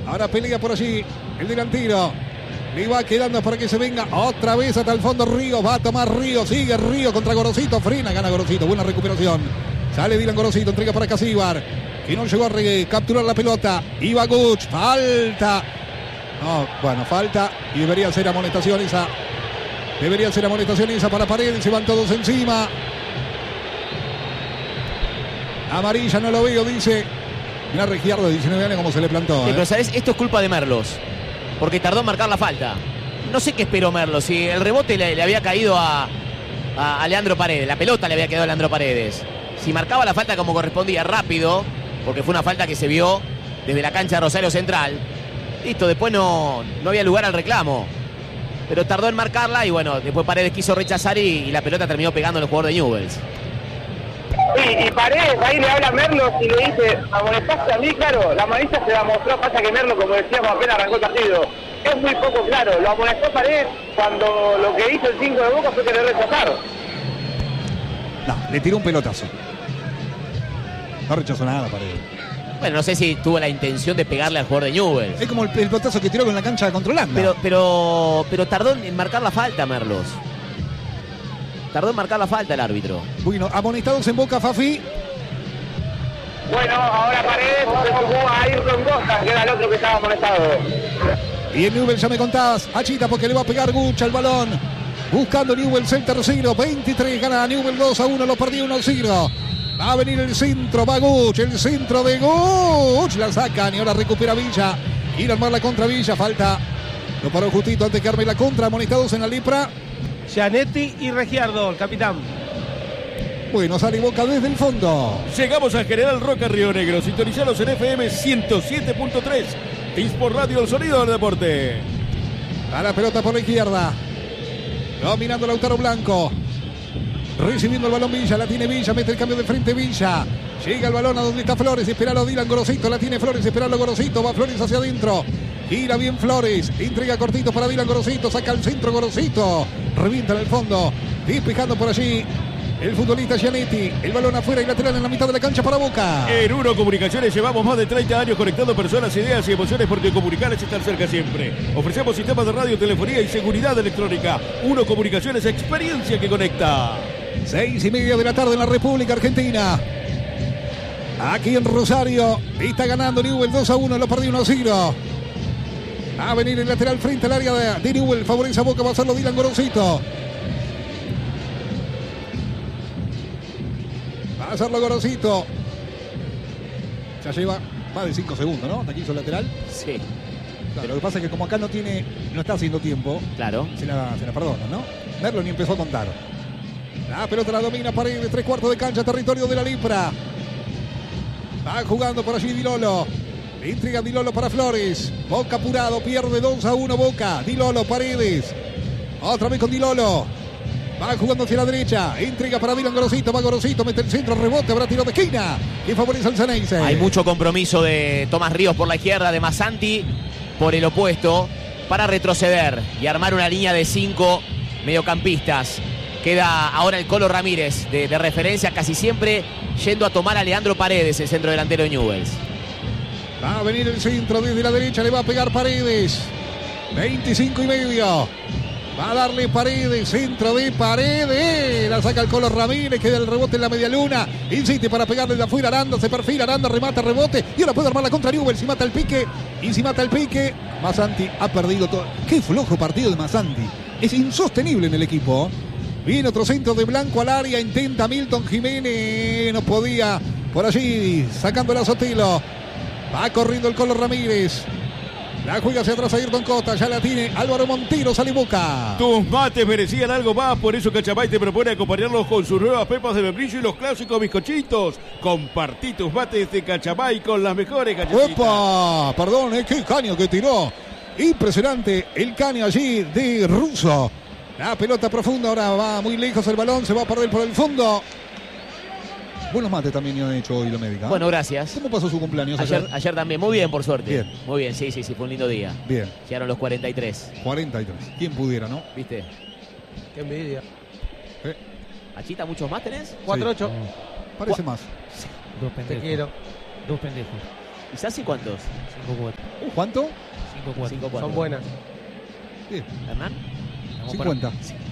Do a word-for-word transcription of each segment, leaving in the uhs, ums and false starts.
Ahora pelea por allí el delantero. Le va quedando para que se venga otra vez hasta el fondo Ríos. Va a tomar Ríos. Sigue Ríos contra Gorosito. Frena, gana Gorosito. Buena recuperación. Sale Dylan Gorosito. Entrega para Casíbar, que no llegó a re- capturar la pelota. Iba Guch. Falta. No, bueno, falta. Y debería ser amonestación esa. Debería ser amonestación esa para Paredes. Se van todos encima. Amarilla no lo veo, dice. Mira Regiardo de diecinueve años como se le plantó. Sí, ¿eh? pero ¿sabes? Esto es culpa de Merlos, porque tardó en marcar la falta. No sé qué esperó Merlos. Si el rebote le, le había caído a, a, a Leandro Paredes, la pelota le había quedado a Leandro Paredes. Si marcaba la falta como correspondía rápido, porque fue una falta que se vio desde la cancha de Rosario Central, listo, después no, no había lugar al reclamo. Pero tardó en marcarla y bueno, después Paredes quiso rechazar y, y la pelota terminó pegando en el jugador de Newell's. Sí, y Paredes ahí le habla a Merlos y le dice, amonestaste a mí, claro, la amarilla se la mostró, pasa que Merlos, como decíamos, apenas arrancó el partido. Es muy poco claro, lo amonestó Paredes cuando lo que hizo el cinco de Boca fue querer rechazar. No, le tiró un pelotazo. No rechazó nada Paredes. Bueno, no sé si tuvo la intención de pegarle al jugador de Newell's. Es como el, el pelotazo que tiró con la cancha controlando. Pero, pero, pero tardó en marcar la falta, Merlos. Tardó en marcar la falta el árbitro. Bueno, amonestados en Boca, Fafi. Bueno, ahora Paredes se sumó a Ayrton Costa, que era el otro que estaba amonestado. Y en Newell's ya me contabas, Achita, porque le va a pegar Gucha al balón. Buscando Newell's el tercero, veintitrés, gana Newell's dos a uno, lo perdió uno a cero. Va a venir el centro, va Guch, el centro de Guch, la sacan y ahora recupera Villa. Ir a armar la contra Villa, falta. Lo paró justito antes que arme la contra, amonestados en la Lepra. Gianetti y Regiardo, el capitán. Bueno, sale Boca desde el fondo. Llegamos a General Roca, Río Negro. Sintonizados en F M ciento siete punto tres. Dispor Radio, el sonido del deporte. A la pelota por la izquierda. Dominando Lautaro Blanco. Recibiendo el balón Villa, la tiene Villa, mete el cambio de frente Villa. Llega el balón a donde está Flores, esperalo Dylan Gorosito, la tiene Flores, esperalo Gorosito, va Flores hacia adentro. Gira bien Flores, entrega cortito para Dylan Gorosito, saca el centro Gorosito. Revienta en el fondo, despejando por allí el futbolista Gianetti. El balón afuera y lateral en la mitad de la cancha para Boca. En Uno Comunicaciones llevamos más de treinta años conectando personas, ideas y emociones porque comunicar es estar cerca siempre. Ofrecemos sistemas de radio, telefonía y seguridad electrónica. Uno Comunicaciones, experiencia que conecta. Seis y media de la tarde en la República Argentina. Aquí en Rosario está ganando Newell's dos a uno, lo perdió uno a cero. Va a venir el lateral frente al área de, de Newell's, favorece a Boca, va a hacerlo Dylan Gorosito. Va a hacerlo Gorosito. Ya lleva más de cinco segundos, ¿no? Hasta aquí hizo el lateral. Sí. Claro, lo que pasa es que como acá no tiene, no está haciendo tiempo, Claro. se la, se la perdonan, ¿no? Merlo ni empezó a contar. La pelota la domina Paredes, tres cuartos de cancha, territorio de la Lepra. Va jugando por allí Di Lolo. Le intriga Di Lolo para Flores. Boca apurado, pierde dos a uno Boca. Di Lolo, Paredes. Otra vez con Di Lolo. Va jugando hacia la derecha. Intriga para Dylan Gorosito. Va Gorosito, mete el centro, rebote, habrá tiro de esquina. Y favorece al Ceneice. Hay mucho compromiso de Tomás Ríos por la izquierda, de Masanti por el opuesto, para retroceder y armar una línea de cinco mediocampistas. Queda ahora el Colo Ramírez de, de referencia, casi siempre yendo a tomar a Leandro Paredes, el centro delantero de Newell's. Va a venir el centro desde la derecha, le va a pegar Paredes. veinticinco y medio. Va a darle Paredes, centro de Paredes. La saca el Colo Ramírez, queda el rebote en la media luna. Insiste para pegarle de afuera Aranda, se perfila Aranda, remata, rebote. Y ahora puede armar la contra Newell's. Si mata el pique, y si mata el pique, Masanti ha perdido todo. Qué flojo partido de Masanti. Es insostenible en el equipo. Viene otro centro de Blanco al área, intenta Milton Jiménez, no podía, por allí, sacando el Sotelo. Va corriendo el Colo Ramírez. La juega hacia atrás Ayrton Costa, ya la tiene Álvaro Montero, sale Boca. Tus mates merecían algo más, por eso Cachamay te propone acompañarlos con sus nuevas pepas de membrillo y los clásicos bizcochitos. Compartí tus mates de Cachamay con las mejores galletitas. ¡Opa! Perdón, ¿eh? ¡Qué caño que tiró! Impresionante el caño allí de Russo. La pelota profunda, ahora va muy lejos el balón, se va a perder por el fondo. Buenos mates también han hecho hoy la médica. Bueno, gracias. ¿Cómo pasó su cumpleaños Ayer, ayer? ayer también, muy bien por suerte. Bien. Muy bien, sí, sí, sí, fue un lindo día. Bien. Llegaron los cuarenta y tres. cuarenta y tres. ¿Quién pudiera, no? ¿Viste? Qué envidia. Eh, ¿Achita muchos más tenés? cuatro ocho. parece más. Dos Te pendejos. quiero. Dos pendejos. ¿Y Sassi cuántos? cinco cuatro. ¿Cuánto? cinco cuatro. cinco cuatro. Son buenas. Bien. ¿Hernán? cincuenta.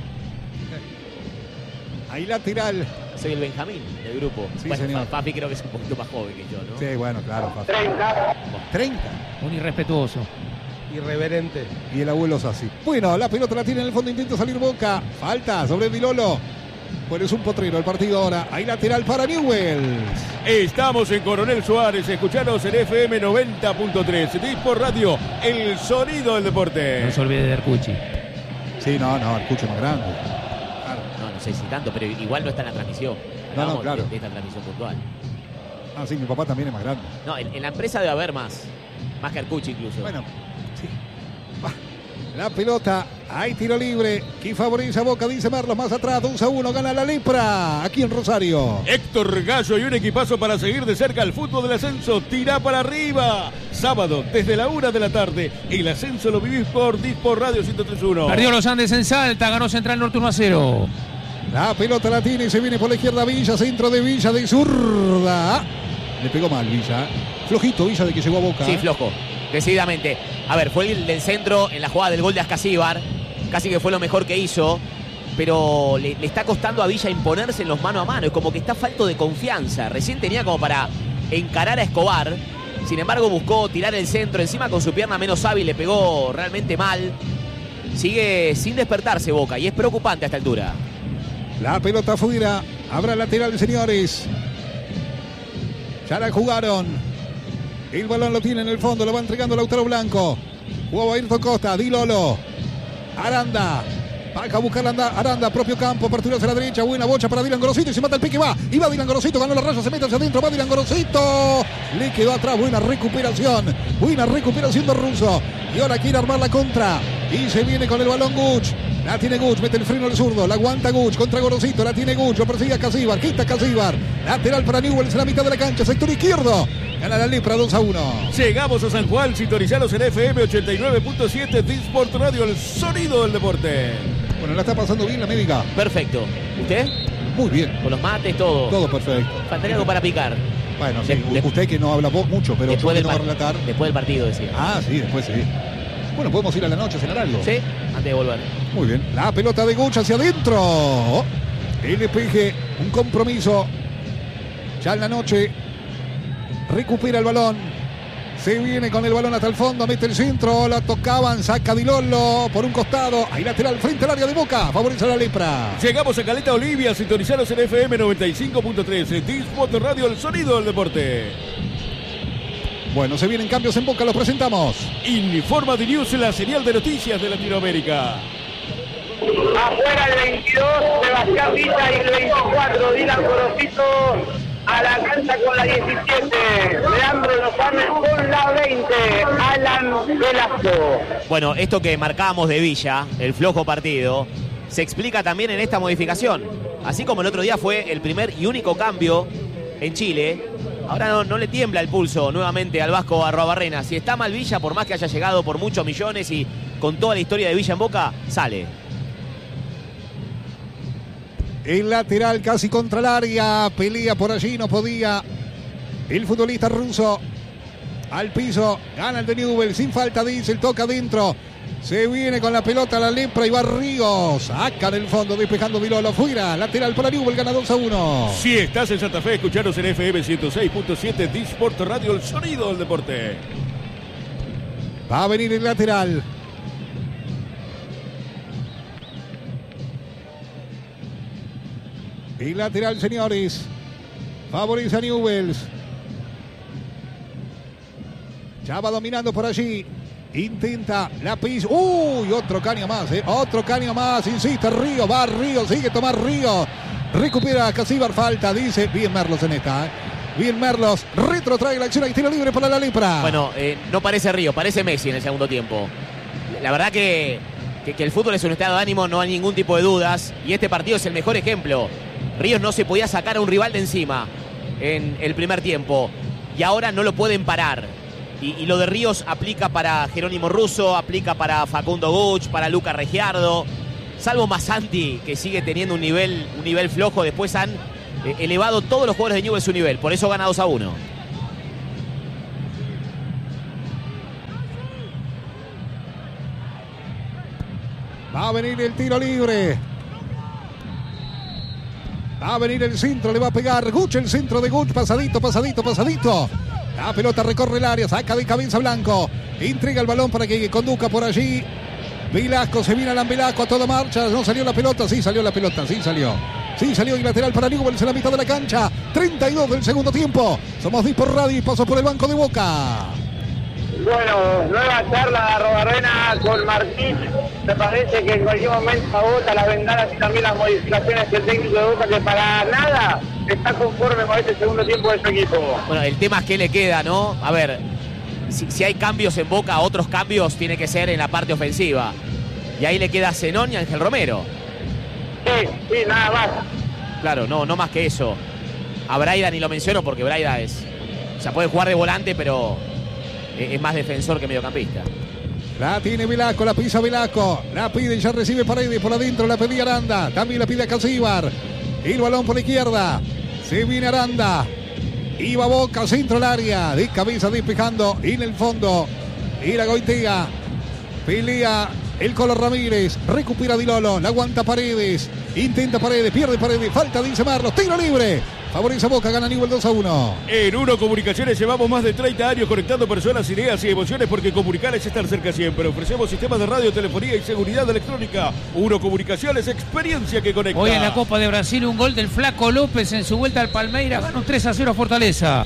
Ahí lateral. Soy el Benjamín del grupo. Sí, bueno, señor. Papi creo que es un poquito más joven que yo, ¿no? Sí, bueno, claro. Papi. treinta. treinta. Un irrespetuoso. Irreverente. Y el abuelo Sassi. Bueno, la pelota la tiene en el fondo, intenta salir Boca. Falta sobre Dilolo. Bueno, es un potrero el partido ahora. Ahí lateral para Newell's. Estamos en Coronel Suárez, escuchanos en F M noventa punto tres. Disport Radio, el sonido del deporte. No se olvide de Arcucci. Sí, no, no, el cucho más grande. Claro. No, no sé si tanto, pero igual no está en la transmisión. No, no, Hablamos claro. de, de esta transmisión puntual. Ah, sí, mi papá también es más grande. No, en, en la empresa debe haber más. Más que Arcucci incluso. Bueno, sí. Va. La pelota, hay tiro libre. Que favorece a Boca, dice Marlos más atrás. dos a uno, gana la Lepra. Aquí en Rosario. Héctor Gallo y un equipazo para seguir de cerca el fútbol del ascenso. Tira para arriba. Sábado, desde la una de la tarde. El ascenso lo vivís por Disport Radio ciento tres punto uno. Perdió los Andes en Salta, ganó Central Norte uno a cero. La pelota la tiene y se viene por la izquierda Villa. Centro de Villa de zurda. Le pegó mal Villa. Flojito Villa de que llegó a Boca. Sí, flojo. Decididamente. A ver, fue el del centro en la jugada del gol de Ascasíbar. Casi que fue lo mejor que hizo. Pero le, le está costando a Villa imponerse en los mano a mano. Es como que está falto de confianza. Recién tenía como para encarar a Escobar. Sin embargo, buscó tirar el centro. Encima con su pierna menos hábil le pegó realmente mal. Sigue sin despertarse Boca. Y es preocupante a esta altura. La pelota afuera. Habrá lateral, señores. Ya la jugaron. El balón lo tiene en el fondo. Lo va entregando Lautaro Blanco. Jugó Ayrton Costa. Dilolo. Aranda. Baja a buscar Aranda, Aranda, propio campo, apertura hacia la derecha, buena bocha para Dylan Gorosito y se mata el pique, va, y va Dylan Gorosito, ganó la raya, se mete hacia adentro, va Dylan Gorosito, le quedó atrás, buena recuperación, buena recuperación de Russo, y ahora quiere armar la contra, y se viene con el balón Guch, la tiene Guch, mete el freno al zurdo, la aguanta Guch, contra Gorosito, la tiene Guch, lo persigue a Casíbar, quita Casíbar, lateral para Newell's en la mitad de la cancha, sector izquierdo, gana la Lepra dos a uno. Llegamos a San Juan, sintonizados en F M ochenta y nueve punto siete, Disport Radio, el sonido del deporte. Bueno, la está pasando bien la médica. Perfecto. ¿Usted? Muy bien. Con los mates, todo. Todo perfecto. Faltaría algo para picar. Bueno, sí, De- de- usted que no habla vos mucho, pero Después usted del, no va a par- relatar. después del partido, decía. Ah, sí, después sí. Bueno, podemos ir a la noche a cenar algo. ¿Sí? Antes de volver. Muy bien. La pelota de Guch hacia adentro. El despeje, un compromiso. Ya en la noche. Recupera el balón. Se viene con el balón hasta el fondo, mete el centro, la tocaban, saca Dilolo por un costado. Ahí lateral frente al área de Boca. Favorece a la Lepra. Llegamos a Caleta Olivia, sintonizados en F M noventa y cinco punto tres, Disport Radio, el sonido del deporte. Bueno, se vienen cambios en Boca, los presentamos. Informa de News, la señal de noticias de Latinoamérica. Afuera el veintidós, Sebastián Villa, y el veinticuatro, Dylan Gorosito a la cancha con la diecisiete, Leandro Lozano con la veinte, Alan Velasco. Bueno, esto que marcábamos de Villa, el flojo partido, se explica también en esta modificación. Así como el otro día fue el primer y único cambio en Chile, ahora no, no le tiembla el pulso nuevamente al vasco Arruabarrena. Si está mal Villa, por más que haya llegado por muchos millones y con toda la historia de Villa en Boca, sale. El lateral casi contra el área. Pelea por allí, no podía. El futbolista ruso al piso. Gana el de Newell. Sin falta, dice. El toca adentro. Se viene con la pelota la Lepra y va Ríos. Saca en el fondo, despejando Dilolo. Fuera. Lateral para Newell. Gana dos a uno. Si estás en Santa Fe, escuchanos en F M ciento seis punto siete, Disport Radio, el sonido del deporte. Va a venir el lateral. El lateral, señores. Favorece a Newell's. Ya va dominando por allí. Intenta la pisa. Uy, otro caño más, ¿eh? Otro caño más. Insiste Río. Va Río. Sigue tomar Río. Recupera Casíbar. Falta. Dice. Bien Merlos en esta, ¿eh? Bien Merlos. Retrotrae la acción. Hay tiro libre para la Lepra. Bueno, eh, no parece Río, parece Messi en el segundo tiempo. La verdad que, que, que el fútbol es un estado de ánimo, no hay ningún tipo de dudas. Y este partido es el mejor ejemplo. Ríos no se podía sacar a un rival de encima en el primer tiempo. Y ahora no lo pueden parar. Y, y lo de Ríos aplica para Jerónimo Russo, aplica para Facundo Guch, para Luca Regiardo. Salvo Massanti, que sigue teniendo un nivel, un nivel flojo. Después han eh, elevado todos los jugadores de Newell's su nivel. Por eso gana dos a uno. Va a venir el tiro libre. Va a venir el centro, le va a pegar Guch, el centro de Guch, pasadito, pasadito, pasadito. La pelota recorre el área, saca de cabeza Blanco. Entrega el balón para que conduzca por allí. Velasco, se viene Alan Velasco a toda marcha. No salió la pelota, sí salió la pelota, sí salió. Sí salió y lateral para Newell's en la mitad de la cancha. treinta y dos del segundo tiempo. Somos Dispor Radio y paso por el banco de Boca. Bueno, nueva charla de Arrobarrena con Martín. Me parece que en cualquier momento agota las vendadas y también las modificaciones del técnico de Boca, que para nada está conforme con este segundo tiempo de su equipo. Bueno, el tema es que le queda, ¿no? A ver, si, si hay cambios en Boca, otros cambios tiene que ser en la parte ofensiva. Y ahí le queda a Zenón y Ángel Romero. Sí, sí, nada más. Claro, no, no más que eso. A Braida ni lo menciono porque Braida es... O sea, puede jugar de volante, pero es más defensor que mediocampista. La tiene Velasco, la pisa Velasco. La pide y ya recibe Paredes por adentro. La pedía Aranda. También la pide a Casíbar. El balón por la izquierda. Se viene Aranda. Iba Boca, centro al área. De cabeza despejando en el fondo. Y la Goitea. Pelea el Colo Ramírez. Recupera Di Lolo. La aguanta Paredes. Intenta Paredes. Pierde Paredes. Falta, dice Marlos. Tiro libre. Favorece Boca, gana Newell's dos a uno. En Uno Comunicaciones llevamos más de treinta años conectando personas, ideas y emociones, porque comunicar es estar cerca siempre. Ofrecemos sistemas de radio, telefonía y seguridad electrónica. Uno Comunicaciones, experiencia que conecta. Hoy en la Copa de Brasil un gol del Flaco López en su vuelta al Palmeiras. Ganó tres a cero a Fortaleza.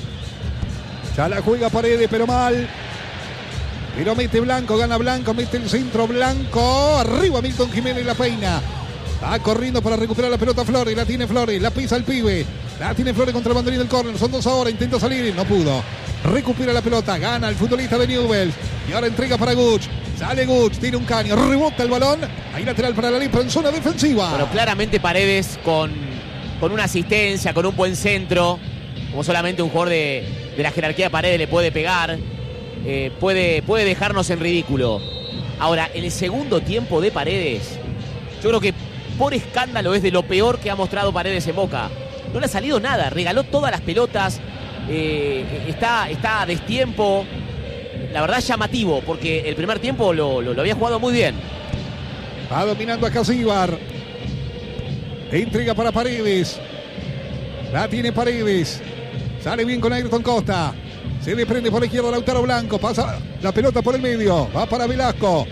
Ya la juega Paredes, pero mal. Pero mete Blanco, gana Blanco, mete el centro Blanco. Arriba Milton Jiménez, la peina. Va corriendo para recuperar la pelota Flores. La tiene Flores, la pisa el pibe. La tiene Flores contra el banderín del córner. Son dos ahora, intenta salir, no pudo. Recupera la pelota, gana el futbolista de Newell's. Y ahora entrega para Guch. Sale Guch, tira un caño, rebota el balón. Ahí lateral para la Limpra en zona defensiva. Bueno, claramente Paredes con, con una asistencia, con un buen centro. Como solamente un jugador de, de la jerarquía de Paredes le puede pegar. Eh, puede, puede dejarnos en ridículo. Ahora, el segundo tiempo de Paredes, yo creo que por escándalo es de lo peor que ha mostrado Paredes en Boca. No le ha salido nada, regaló todas las pelotas, eh, está, está a destiempo. La verdad llamativo, porque el primer tiempo lo, lo, lo había jugado muy bien. Va dominando a Casíbar. Entrega para Paredes. La tiene Paredes. Sale bien con Ayrton Costa. Se desprende por la izquierda Lautaro Blanco. Pasa la pelota por el medio. Va para Velasco.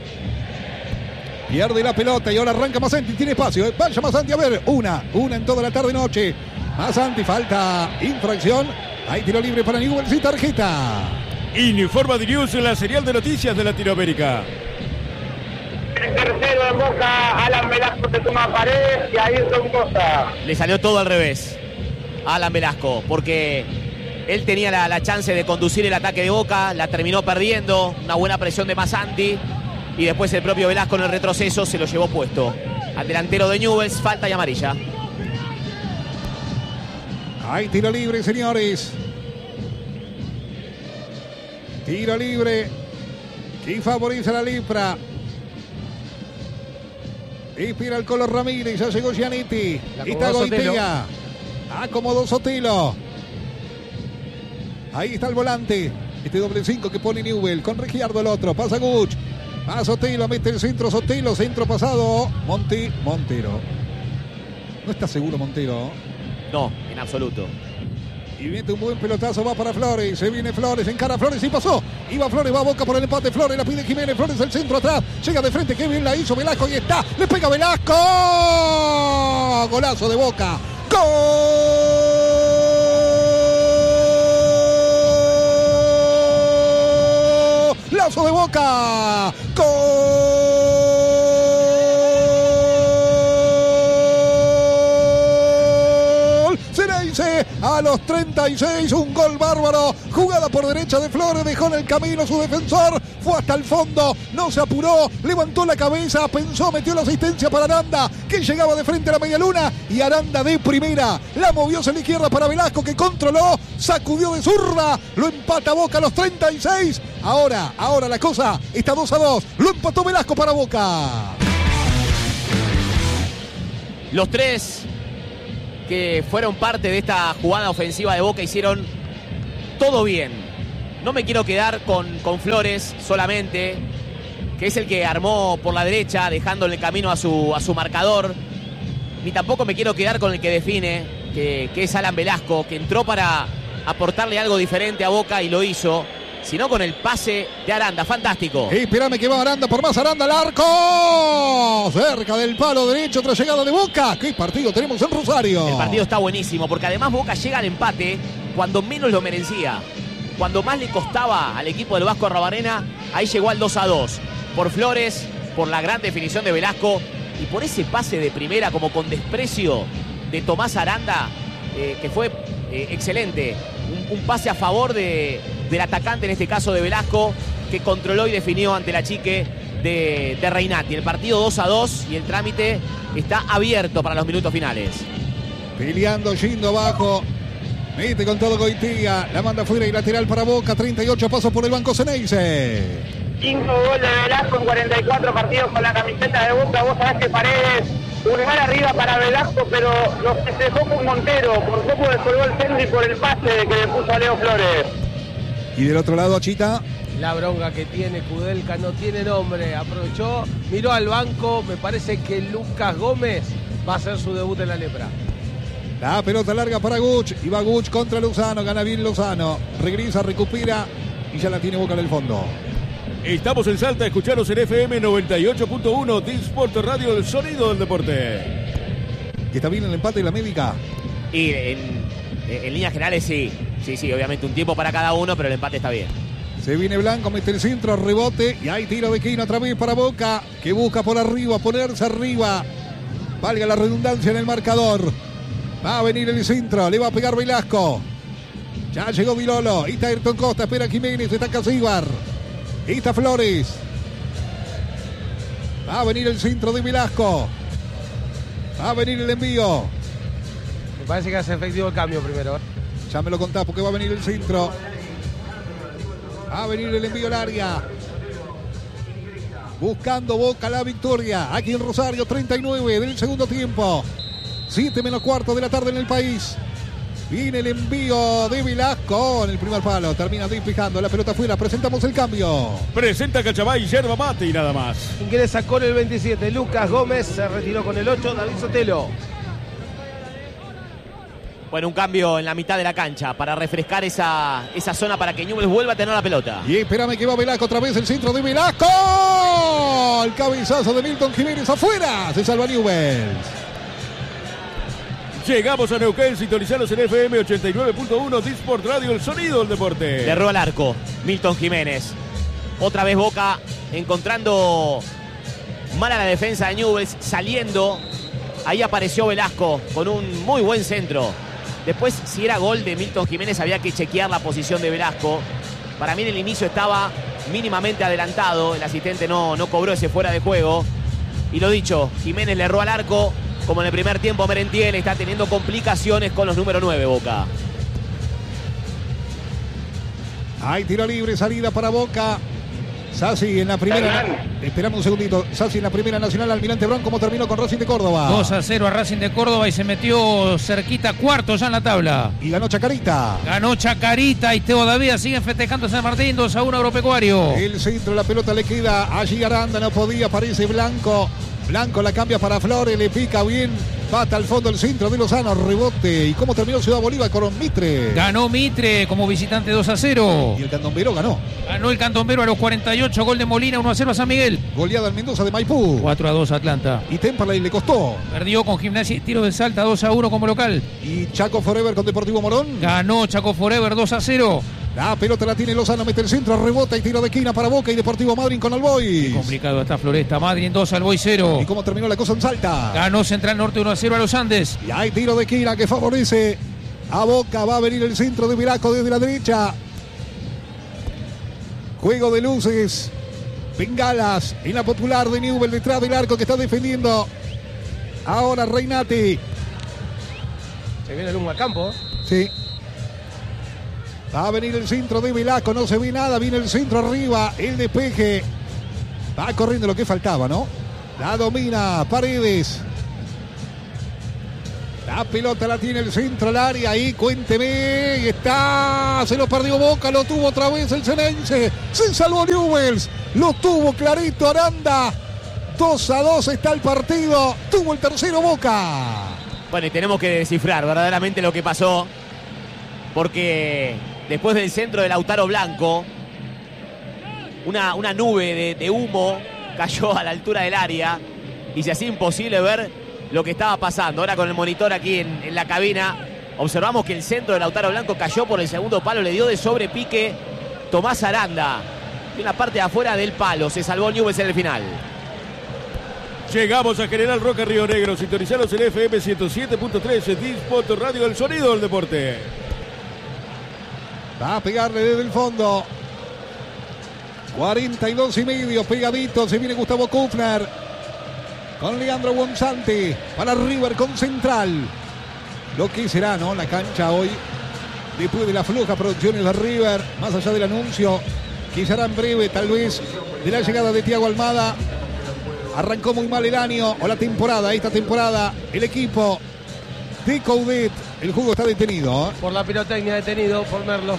Pierde la pelota y ahora arranca Masanti. Tiene espacio. ¿eh? Vaya Masanti a ver. Una. Una en toda la tarde-noche. Masanti, falta infracción. Hay tiro libre para Newell's y tarjeta. Informa de News en la serial de noticias de Latinoamérica. El tercero en Boca, Alan Velasco se toma Paredes y Ayrton Costa. Le salió todo al revés a Alan Velasco, porque él tenía la, la chance de conducir el ataque de Boca, la terminó perdiendo, una buena presión de Masanti, y después el propio Velasco en el retroceso se lo llevó puesto. Al delantero de Newell's, falta y amarilla. Hay tiro libre, señores. Tiro libre que favorece a la Limpra. Espera el Colo Ramírez, ya llegó Gianetti. Está Goitea. Acomodó Sotelo. Ahí está el volante. Este doble cinco que pone Newell's. Con Regiardo el otro. Pasa Guch. Va Sotelo, mete el centro Sotelo. Centro pasado. Monti, Montero. ¿No está seguro Montero? No, en absoluto. Y mete un buen pelotazo, va para Flores. Se viene Flores, encara Flores y pasó. Iba Flores, va a Boca por el empate. Flores la pide Jiménez. Flores el centro atrás. Llega de frente, qué bien la hizo Velasco y está. Le pega Velasco. Golazo de Boca. Golazo de Boca. Gol. A los treinta y seis, un gol bárbaro. Jugada por derecha de Flores, dejó en el camino su defensor. Fue hasta el fondo, no se apuró, levantó la cabeza, pensó, metió la asistencia para Aranda, que llegaba de frente a la media luna. Y Aranda de primera, la movió hacia la izquierda para Velasco, que controló, sacudió de zurda, lo empata Boca a los treinta y seis. Ahora, ahora la cosa está dos a dos. Lo empató Velasco para Boca. Los tres que fueron parte de esta jugada ofensiva de Boca hicieron todo bien. No me quiero quedar con, con Flores solamente, que es el que armó por la derecha, dejándole el camino a su, a su marcador. Ni tampoco me quiero quedar con el que define, que, que es Alan Velasco, que entró para aportarle algo diferente a Boca y lo hizo, sino con el pase de Aranda, fantástico. Espérame que va Aranda por más, Aranda al arco, cerca del palo derecho, otra llegada de Boca. ¿Qué partido tenemos en Rosario? El partido está buenísimo, porque además Boca llega al empate cuando menos lo merecía. Cuando más le costaba al equipo del Vasco Arrabarrena, ahí llegó al dos a dos. Por Flores, por la gran definición de Velasco y por ese pase de primera como con desprecio de Tomás Aranda, eh, que fue eh, excelente. Un, un pase a favor de, del atacante, en este caso de Velasco, que controló y definió ante la chique de, de Reinati. El partido dos a dos y el trámite está abierto para los minutos finales. Peleando, yendo abajo. Mete con todo Goitía. La manda fuera y lateral para Boca. treinta y ocho pasos por el banco Ceneice. Cinco goles de Velasco en cuarenta y cuatro partidos con la camiseta de Boca. Vos sabés que Paredes, pulgar arriba para Velasco, pero lo festejó con Montero. Por poco descolgó el centro y por el pase que le puso a Leo Flores. Y del otro lado, Chita. La bronca que tiene Kudelka no tiene nombre. Aprovechó, miró al banco. Me parece que Lucas Gómez va a hacer su debut en la lepra. La pelota larga para Guch. Y va Guch contra Lozano. Gana bien Lozano. Regresa, recupera. Y ya la tiene Boca en el fondo. Estamos en Salta, escucharos en F M noventa y ocho punto uno, Disport Radio, el sonido del deporte. ¿Y está bien el empate de la médica? Y en, en líneas generales sí, sí, sí, obviamente un tiempo para cada uno, pero el empate está bien. Se viene Blanco, mete el centro, rebote y hay tiro de esquina otra vez para Boca, que busca por arriba, ponerse arriba. Valga la redundancia en el marcador. Va a venir el centro, le va a pegar Velasco. Ya llegó Vilolo, ahí está Ayrton Costa, espera Jiménez, está Casíbar. Ahí está Flores. Va a venir el centro de Velasco. Va a venir el envío. Me parece que hace efectivo el cambio primero. Ya me lo contás porque va a venir el centro. Va a venir el envío al área. Buscando Boca la victoria. Aquí en Rosario, treinta y nueve del segundo tiempo. siete menos cuarto de la tarde en el país. Viene el envío de Velasco en el primer palo. Termina despejando la pelota afuera. Presentamos el cambio. Presenta Cachabay, yerba mate y nada más. Ingresa con el veintisiete Lucas Gómez. Se retiró con el ocho David Sotelo. Bueno, un cambio en la mitad de la cancha para refrescar esa, esa zona para que Newell's vuelva a tener la pelota. Y espérame que va Velasco otra vez, el centro de Velasco. El cabezazo de Milton Jiménez afuera. Se salva Newell's. Llegamos a Neuquén, sintonizados en F M ochenta y nueve punto uno, Disport Radio, el sonido del deporte. Le erró al arco Milton Jiménez. Otra vez Boca encontrando mala la defensa de Newell's, saliendo. Ahí apareció Velasco con un muy buen centro. Después, si era gol de Milton Jiménez, había que chequear la posición de Velasco. Para mí en el inicio estaba mínimamente adelantado. El asistente no, no cobró ese fuera de juego. Y lo dicho, Jiménez le erró al arco. Como en el primer tiempo, Merentiel está teniendo complicaciones con los número nueve, Boca. Hay tiro libre, salida para Boca. Sassi en la primera. Esperamos un segundito. Sassi en la primera nacional. Almirante Brown, ¿cómo terminó con Racing de Córdoba? dos a cero a Racing de Córdoba y se metió cerquita cuarto ya en la tabla. Y ganó Chacarita. Ganó Chacarita y todavía siguen festejando San Martín. dos a uno Agropecuario. El centro, la pelota le queda allí Aranda, no podía, aparece Blanco. Blanco la cambia para Flores, le pica bien, pata al fondo el centro de Lozano, rebote. ¿Y cómo terminó Ciudad Bolívar con Mitre? Ganó Mitre como visitante dos a cero. Y el Candombero ganó. Ganó el Candombero a los cuarenta y ocho, gol de Molina, uno a cero a San Miguel. Goleada al Mendoza de Maipú. cuatro a dos Atlanta. Y Temperley le costó. Perdió con Gimnasia y Tiro de Salta dos a uno como local. Y Chaco Forever con Deportivo Morón. Ganó Chaco Forever dos a cero. La pelota la tiene Lozano, mete el centro, rebota y tiro de esquina para Boca y Deportivo Madryn con Alboy. Complicado está Floresta, Madryn dos, Alboy cero. ¿Y cómo terminó la cosa en Salta? Ganó Central Norte uno a cero a los Andes. Y hay tiro de esquina que favorece a Boca. Va a venir el centro de Velasco desde la derecha. Juego de luces. Bengalas en la popular de Newell detrás del arco que está defendiendo. Ahora Reinati. Se viene el humo al campo. Sí. Va a venir el centro de Velasco, no se ve nada, viene el centro arriba, el despeje. Va corriendo lo que faltaba, ¿no? La domina Paredes. La pelota la tiene el centro al área. Ahí, cuénteme. Y está. Se lo perdió Boca. Lo tuvo otra vez el Ceneice. Se salvó Newell's. Lo tuvo clarito Aranda. dos a dos está el partido. Tuvo el tercero Boca. Bueno, y tenemos que descifrar verdaderamente lo que pasó. Porque después del centro de Lautaro Blanco, una, una nube de, de humo cayó a la altura del área. Y se hacía imposible ver lo que estaba pasando. Ahora con el monitor aquí en, en la cabina observamos que el centro de Lautaro Blanco cayó por el segundo palo, le dio de sobrepique Tomás Aranda en la parte de afuera del palo. Se salvó Newell's en el final. Llegamos a General Roca, Río Negro. Sintonizados en F M ciento siete punto tres, Dispot Radio, el sonido del deporte. Va a pegarle desde el fondo. cuarenta y dos y medio, pegadito. Se viene Gustavo Kufner con Leandro Bonsanti para River con Central. Lo que será, ¿no? La cancha hoy, después de las flojas producciones de River, más allá del anuncio, que será en breve, tal vez, de la llegada de Thiago Almada. Arrancó muy mal el año o la temporada, esta temporada, el equipo de Coudet. El juego está detenido, ¿eh? Por la pirotecnia, detenido por Merlo.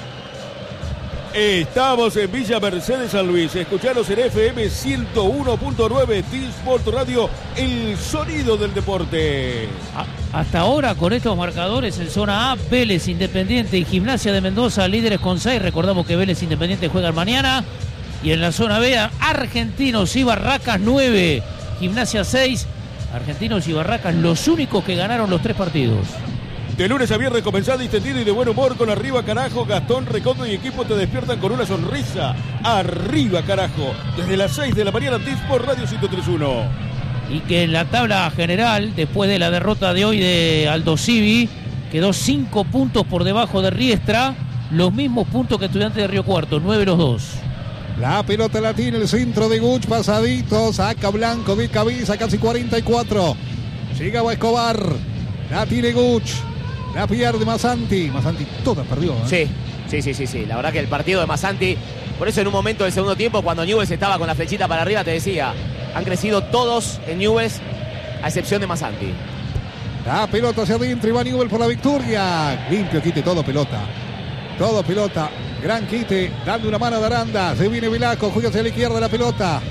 Estamos en Villa Mercedes, San Luis. Escucharos en F M ciento uno punto nueve, Disport Radio, el sonido del deporte. A, hasta ahora, con estos marcadores en zona A, Vélez, Independiente y Gimnasia de Mendoza, líderes con seis. Recordamos que Vélez Independiente juegan mañana. Y en la zona B, Argentinos y Barracas nueve, Gimnasia seis. Argentinos y Barracas los únicos que ganaron los tres partidos. De lunes a viernes comenzá distendido y de buen humor con Arriba Carajo. Gastón, Recondo y equipo te despiertan con una sonrisa. Arriba Carajo, desde las seis de la mañana, Disport Radio ciento tres punto uno. Y que en la tabla general, después de la derrota de hoy de Aldo Civi, quedó cinco puntos por debajo de Riestra, los mismos puntos que Estudiantes de Río Cuarto, nueve los dos. La pelota la tiene el centro de Guch, pasadito, saca Blanco de cabeza, casi cuarenta y cuatro. Llegaba Escobar, la tiene Guch. La pierde Masanti. Masanti toda perdió, ¿eh? Sí, sí, sí, sí, sí. La verdad que el partido de Masanti, por eso en un momento del segundo tiempo, cuando Newell's estaba con la flechita para arriba, te decía, han crecido todos en Newell's, a excepción de Masanti. La pelota hacia adentro y va Newell's por la victoria. Limpio quite, todo pelota. Todo pelota. Gran quite, dando una mano de Aranda. Se viene Velasco, juega hacia la izquierda la pelota.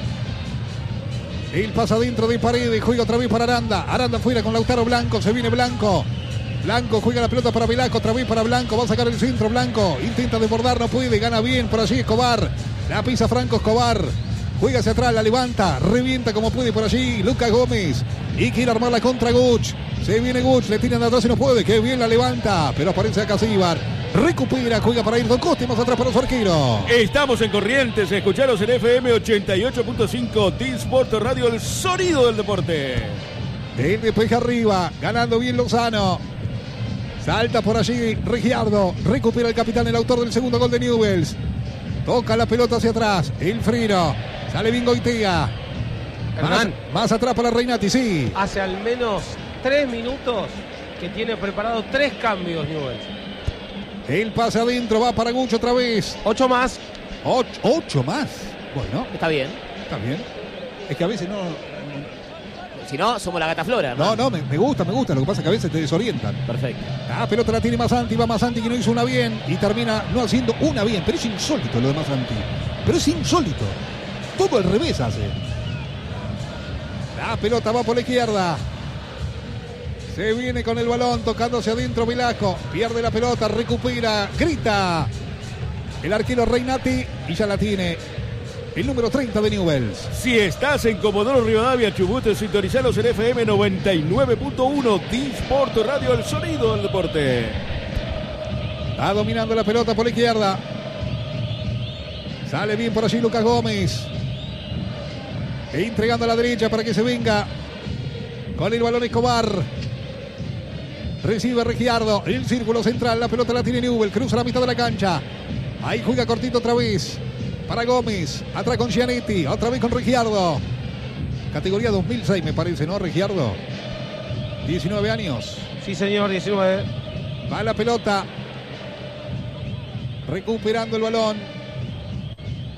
El pasa adentro de Paredes, juega otra vez para Aranda. Aranda fuera con Lautaro Blanco, se viene Blanco. Blanco juega la pelota para Velasco, otra vez para Blanco, va a sacar el centro Blanco, intenta desbordar, no puede, gana bien por allí Escobar, la pisa Franco Escobar, juega hacia atrás, la levanta, revienta como puede por allí Lucas Gómez y quiere armar la contra Guch, se viene Guch, le tiran de atrás y no puede, que bien la levanta, pero aparece acá Síbar, recupera, juega para Ayrton Costa y más atrás para su arquero. Estamos en Corrientes, escucharos en F M ochenta y ocho punto cinco, Disport Radio, el sonido del deporte. El despeje arriba, ganando bien Lozano. Salta por allí Rigiardo, recupera el capitán, el autor del segundo gol de Newell's. Toca la pelota hacia atrás, el Frino, sale bien Goitea. Más, más atrás para Reinati, sí. Hace al menos tres minutos que tiene preparado tres cambios Newell's. El pase adentro, va para Gucho otra vez. Ocho más. Ocho, ocho más. Bueno. Está bien. Está bien. Es que a veces no... Si no, somos la gata flora. No, no, me, me gusta, me gusta. Lo que pasa es que a veces te desorientan. Perfecto. La pelota la tiene Masanti, va Masanti que no hizo una bien y termina no haciendo una bien. Pero es insólito lo de Masanti. Pero es insólito. Todo al revés hace. La pelota va por la izquierda. Se viene con el balón, tocándose adentro Velasco. Pierde la pelota, recupera, grita. El arquero Reinati y ya la tiene el número treinta de Newell's. Si estás en Comodoro Rivadavia, Chubut, sintonizalos en F M noventa y nueve punto uno, Disport Radio, el sonido del deporte. Está dominando la pelota por la izquierda. Sale bien por allí Lucas Gómez. E entregando a la derecha para que se venga con el balón Escobar. Recibe Regiardo, el círculo central, la pelota la tiene Newell's, cruza la mitad de la cancha. Ahí juega cortito otra vez. Para Gómez, atrás con Gianetti, otra vez con Regiardo. Categoría dos mil seis me parece, ¿no, Regiardo? diecinueve años. Sí, señor, diecinueve. Va la pelota. Recuperando el balón.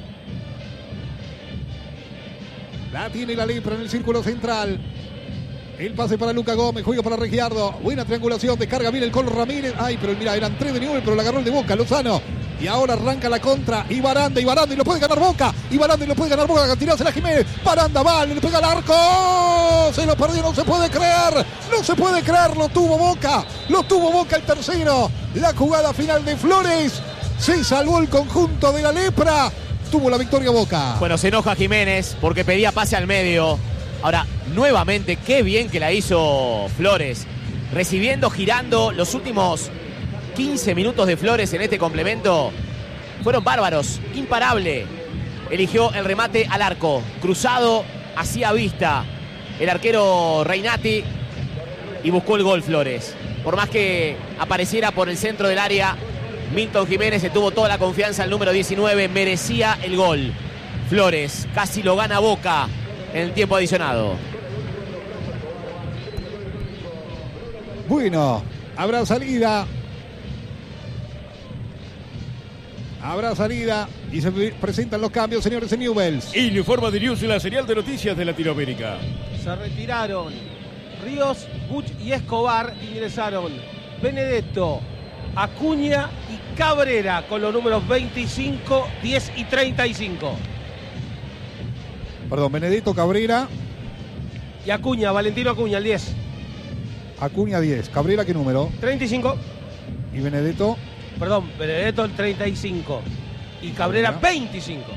La tiene la Lepra en el círculo central. El pase para Lucas Gómez, juega para Regiardo. Buena triangulación, descarga bien el Colo Ramírez. Ay, pero mira, eran tres de Newell, pero la agarró el de Boca, Lozano. Y ahora arranca la contra. Y Baranda, y Baranda, y lo puede ganar Boca. Y Baranda, y lo puede ganar Boca. Tirársela a Jiménez. Baranda, vale, le pega al arco. Se lo perdió, no se puede creer. No se puede creer, lo tuvo Boca. Lo tuvo Boca el tercero. La jugada final de Flores. Se salvó el conjunto de la Lepra. Tuvo la victoria Boca. Bueno, se enoja Jiménez porque pedía pase al medio. Ahora, nuevamente, qué bien que la hizo Flores. Recibiendo, girando. Los últimos quince minutos de Flores en este complemento fueron bárbaros. Imparable. Eligió el remate al arco. Cruzado, hacia vista el arquero Reinati. Y buscó el gol Flores. Por más que apareciera por el centro del área, Milton Jiménez se tuvo toda la confianza. El número diecinueve merecía el gol. Flores casi lo gana Boca en el tiempo adicionado. Bueno, habrá salida. Habrá salida y se presentan los cambios, señores de Newell's. Y le informa de News, la señal de noticias de Latinoamérica. Se retiraron Ríos, Buch y Escobar. Ingresaron Benedetto, Acuña y Cabrera con los números veinticinco, diez y treinta y cinco. Perdón, Benedetto, Cabrera. Y Acuña, Valentino Acuña, el diez. Acuña diez. Cabrera, ¿qué número? treinta y cinco. Y Benedetto. Perdón, Benedetto el treinta y cinco. Y Cabrera veinticinco.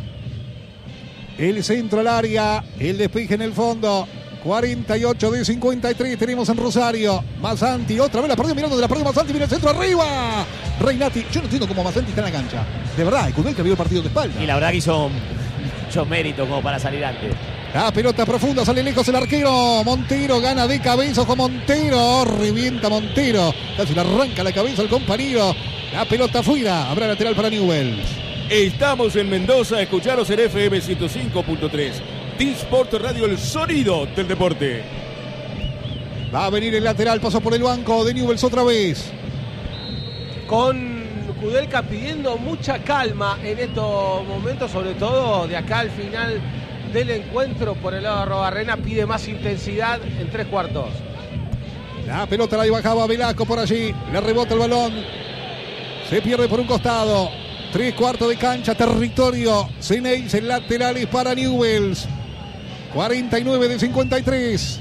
El centro al área. El despeje en el fondo. cuarenta y ocho de cincuenta y tres tenemos en Rosario. Masanti, otra vez la perdió, mirando de la perdió Masanti, viene el centro arriba. Reinati, yo no entiendo cómo Masanti está en la cancha. De verdad, el que vio el partido de espalda. Y la verdad que hizo muchos méritos como para salir antes. La pelota profunda, sale lejos el arquero. Montero gana de cabeza con Montero. Revienta Montero. Casi le arranca la cabeza al compañero. La pelota fuera. Habrá lateral para Newell's. Estamos en Mendoza, escucharos en F M ciento cinco punto tres. T-Sport Radio, el sonido del deporte. Va a venir el lateral, pasó por el banco de Newell's otra vez. Con Kudelka pidiendo mucha calma en estos momentos, sobre todo de acá al final del encuentro. Por el lado de Arrobarrena pide más intensidad en tres cuartos. La pelota la bajaba Velasco por allí. Le rebota el balón. Se pierde por un costado. Tres cuartos de cancha, territorio Ceneice, laterales para Newell's. cuarenta y nueve de cincuenta y tres.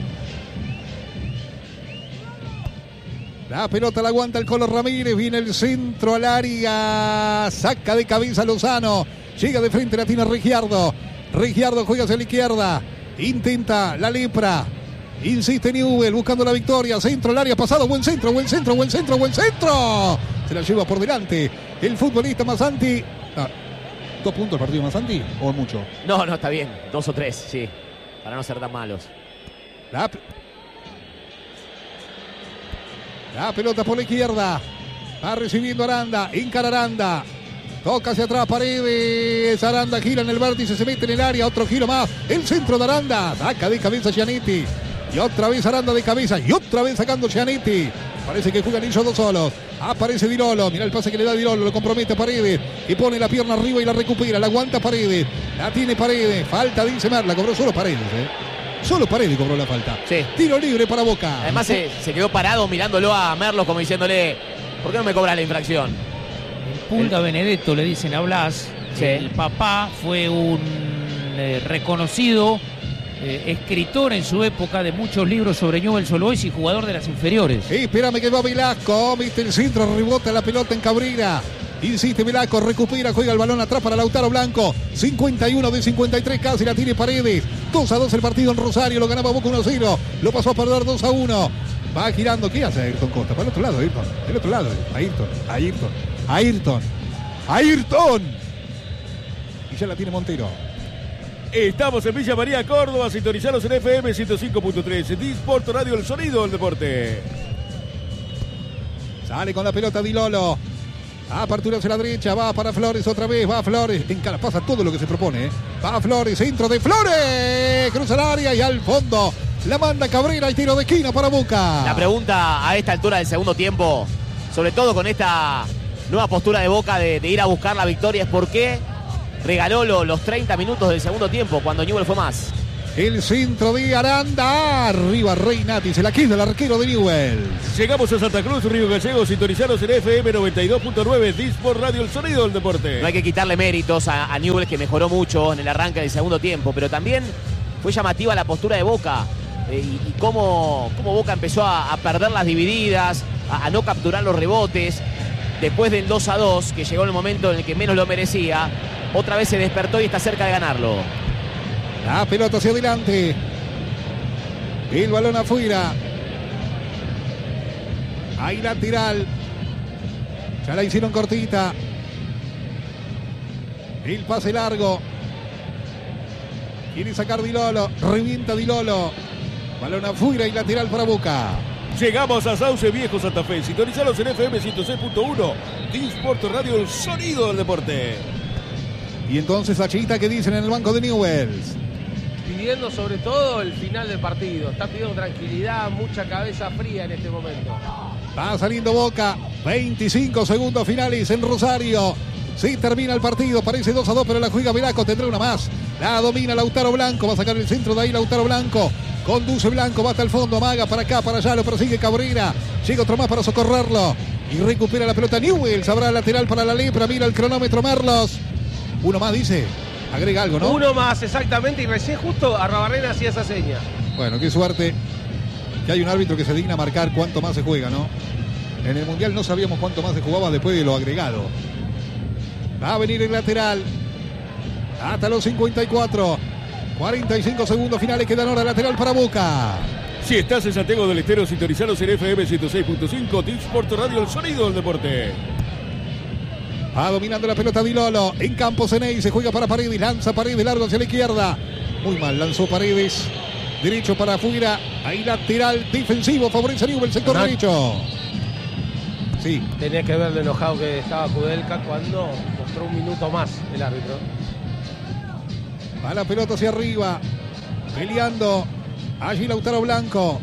La pelota la aguanta el Colo Ramírez. Viene el centro al área. Saca de cabeza Lozano. Llega de frente, la tiene Regiardo. Regiardo juega hacia la izquierda. Intenta la Lepra. Insiste Newell buscando la victoria. Centro al área, pasado. Buen centro, buen centro, buen centro, buen centro. Se la lleva por delante el futbolista Masanti. Ah, ¿Dos puntos el partido Masanti o mucho? No, no, está bien. Dos o tres, sí. Para no ser tan malos. La, la pelota por la izquierda. Va recibiendo Aranda. Encara Aranda. Toca hacia atrás Paredes. Aranda gira en el vértice. Se mete en el área. Otro giro más. El centro de Aranda. Saca de cabeza Gianetti. Y otra vez Aranda de cabeza. Y otra vez sacando Gianetti. Parece que juegan ellos dos solos. Aparece Di Lolo. Mira el pase que le da Di Lolo. Lo compromete a Paredes. Y pone la pierna arriba y la recupera. La aguanta Paredes. La tiene Paredes. Falta, dice Merla. Cobró solo Paredes, ¿eh? Solo Paredes cobró la falta. Sí. Tiro libre para Boca. Además se, se quedó parado mirándolo a Merlo como diciéndole: ¿por qué no me cobras la infracción? El Pulga el... Benedetto, le dicen a Blas. Sí. El papá fue un eh, reconocido Eh, escritor en su época de muchos libros sobre Newell's Old Boys y jugador de las inferiores. Sí, espérame que va Velasco, viste el centro, rebota la pelota en Cabrera. Insiste Velasco, recupera, juega el balón atrás para Lautaro Blanco. cincuenta y uno de cincuenta y tres, casi la tiene Paredes. dos a dos el partido en Rosario, lo ganaba Boca uno a cero. Lo pasó a perder dos a uno. Va girando, ¿qué hace Ayrton Costa? Para el otro lado, Ayrton. El otro lado, Ayrton, Ayrton, Ayrton, Ayrton. Y ya la tiene Montero. Estamos en Villa María, Córdoba. Sintonizados en F M ciento cinco punto tres. T-Sport Radio, el sonido del deporte. Sale con la pelota Di Lolo. Apertura hacia la derecha. Va para Flores otra vez. Va Flores. En cara pasa todo lo que se propone. ¿eh? Va Flores. Centro de Flores. Cruza el área y al fondo. La manda Cabrera y tiro de esquina para Boca. La pregunta a esta altura del segundo tiempo, sobre todo con esta nueva postura de Boca de, de ir a buscar la victoria, es por qué regaló lo, los treinta minutos del segundo tiempo cuando Newell fue más. El centro de Aranda. Arriba Reynati, se la queda el arquero de Newell's. Llegamos a Santa Cruz, Río Gallegos, sintonizados en F M noventa y dos punto nueve, Disport Radio, el sonido del deporte. No hay que quitarle méritos a, a Newell's, que mejoró mucho en el arranque del segundo tiempo, pero también fue llamativa la postura de Boca eh, y, y cómo, cómo Boca empezó a, a perder las divididas, a, a no capturar los rebotes. Después del dos a dos, que llegó en el momento en el que menos lo merecía, otra vez se despertó y está cerca de ganarlo. La pelota hacia adelante. El balón afuera. Hay lateral. Ya la hicieron cortita. El pase largo. Quiere sacar Di Lolo. Revienta Di Lolo. Balón afuera y lateral para Boca. Llegamos a Sauce Viejo, Santa Fe. Sintonizados en F M ciento seis punto uno. Disport Radio, el sonido del deporte. Y entonces Achita, ¿qué dicen en el banco de Newell's? Pidiendo sobre todo el final del partido. Está pidiendo tranquilidad, mucha cabeza fría en este momento. Va saliendo Boca. veinticinco segundos finales en Rosario. Sí, termina el partido. Parece dos a dos, pero la juega Velasco. Tendrá una más. La domina Lautaro Blanco. Va a sacar el centro de ahí Lautaro Blanco. Conduce Blanco, va hasta el fondo, amaga para acá, para allá, lo persigue Cabrera. Llega otro más para socorrerlo. Y recupera la pelota Newell's. Habrá lateral para la Lepra. Mira el cronómetro Merlos. Uno más, dice. Agrega algo, ¿no? Uno más, exactamente. Y recién justo Arrobarrena hacía esa seña. Bueno, qué suerte que hay un árbitro que se digna a marcar cuánto más se juega, ¿no? En el Mundial no sabíamos cuánto más se jugaba después de lo agregado. Va a venir el lateral. Hasta los cincuenta y cuatro. cuarenta y cinco segundos finales, quedan hora lateral para Boca. Si estás en Santiago del Estero, sintonizados en F M ciento seis punto cinco, Disport Radio, el sonido del deporte. Va dominando la pelota Di Lolo. En campo Ceney, se juega para Paredes. Lanza Paredes largo hacia la izquierda. Muy mal, lanzó Paredes. Derecho para afuera. Ahí lateral defensivo, favorece a Newell's, sector Ajá. derecho. Sí. Tenía que ver lo enojado que estaba Kudelka cuando mostró un minuto más el árbitro. Va la pelota hacia arriba. Peleando. Allí Lautaro Blanco.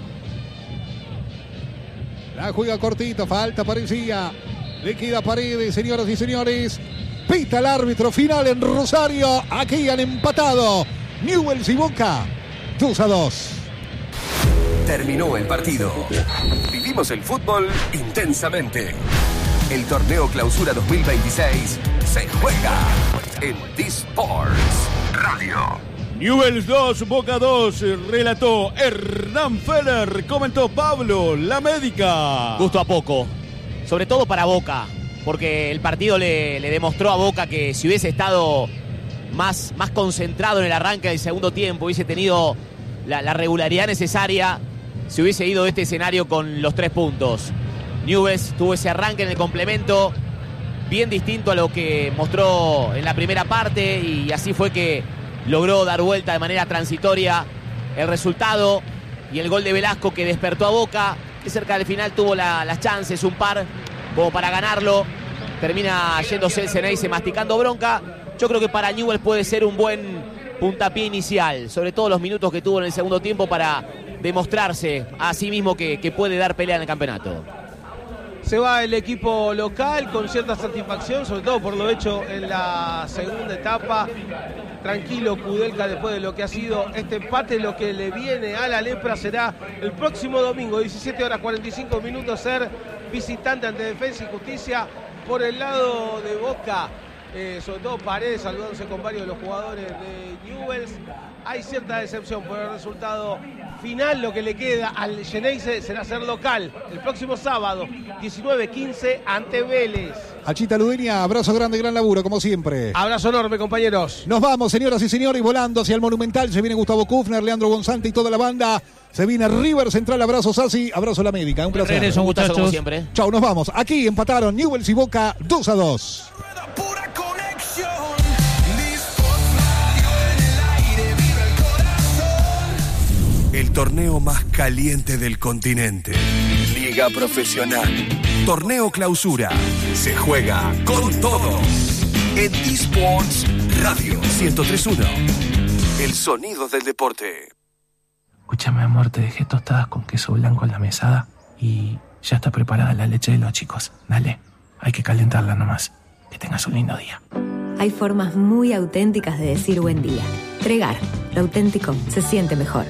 La juega cortito. Falta parecía. Le queda Paredes, señoras y señores. Pita el árbitro final en Rosario. Aquí han empatado Newell's y Boca. dos a dos. Terminó el partido. Vivimos el fútbol intensamente. El torneo Clausura dos mil veintiséis se juega en Disports Radio. Newell's dos, Boca dos, relató Hernán Feller, comentó Pablo, la médica. Gusto a poco, sobre todo para Boca, porque el partido le, le demostró a Boca que si hubiese estado más, más concentrado en el arranque del segundo tiempo, hubiese tenido la, la regularidad necesaria, se hubiese ido de este escenario con los tres puntos. Newell's tuvo ese arranque en el complemento bien distinto a lo que mostró en la primera parte y así fue que logró dar vuelta de manera transitoria el resultado y el gol de Velasco que despertó a Boca, que cerca del final tuvo la, las chances, un par como para ganarlo. Termina yéndose el Ceneice masticando bronca. Yo creo que para Newell's puede ser un buen puntapié inicial, sobre todo los minutos que tuvo en el segundo tiempo para demostrarse a sí mismo que, que puede dar pelea en el campeonato. Se va el equipo local con cierta satisfacción, sobre todo por lo hecho en la segunda etapa. Tranquilo Kudelka después de lo que ha sido este empate. Lo que le viene a la Lepra será el próximo domingo, diecisiete horas cuarenta y cinco minutos, ser visitante ante Defensa y Justicia. Por el lado de Boca, eh, sobre todo Paredes saludándose con varios de los jugadores de Newell's. Hay cierta decepción por el resultado final. Lo que le queda al Ceneice será ser local el próximo sábado, diecinueve quince, ante Vélez. Achita Ludeña, abrazo grande, gran laburo, como siempre. Abrazo enorme, compañeros. Nos vamos, señoras y señores, volando hacia el Monumental. Se viene Gustavo Kufner, Leandro Gonzante y toda la banda. Se viene River Central, abrazo Sassi, abrazo la médica. Un placer. Regreso, Un gustazo como muchachos. siempre. Chau, nos vamos. Aquí empataron Newell's y Boca dos a dos. Pura conexión. El torneo más caliente del continente. Liga Profesional. Torneo Clausura. Se juega con todo. En Disports Radio ciento tres punto uno. El sonido del deporte. Escúchame, amor, te dejé tostadas con queso blanco en la mesada y ya está preparada la leche de los chicos. Dale, hay que calentarla nomás. Que tengas un lindo día. Hay formas muy auténticas de decir buen día. Tregar, Lo auténtico se siente mejor.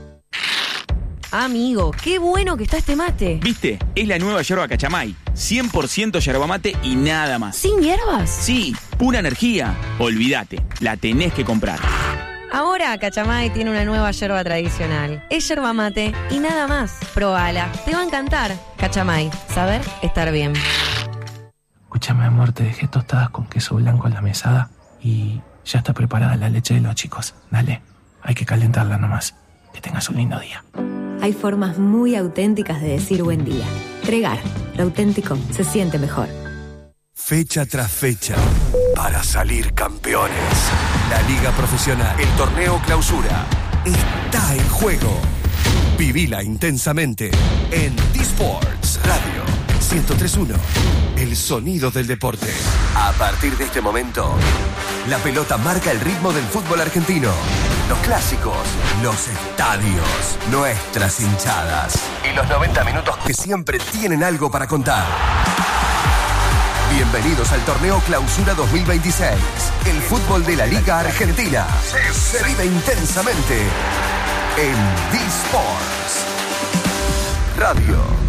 Amigo, qué bueno que está este mate. ¿Viste? Es la nueva yerba Cachamay. cien por ciento yerba mate y nada más. ¿Sin hierbas? Sí, pura energía. Olvídate, la tenés que comprar. Ahora Cachamay tiene una nueva yerba tradicional. Es yerba mate y nada más. Probala, te va a encantar. Cachamay, saber estar bien. Escúchame, amor, te dejé tostadas con queso blanco en la mesada y ya está preparada la leche de los chicos. Dale, hay que calentarla nomás. Que tengas un lindo día. Hay formas muy auténticas de decir buen día. Tregar, lo auténtico se siente mejor. Fecha tras fecha, para salir campeones. La Liga Profesional, el Torneo Clausura, está en juego. Vivila intensamente en D-Sports Radio ciento tres punto uno. El sonido del deporte. A partir de este momento, la pelota marca el ritmo del fútbol argentino. Los clásicos, los estadios, nuestras hinchadas y los noventa minutos que siempre tienen algo para contar. Bienvenidos al Torneo Clausura dos mil veintiséis. El fútbol de la Liga Argentina se vive intensamente en D-Sports Radio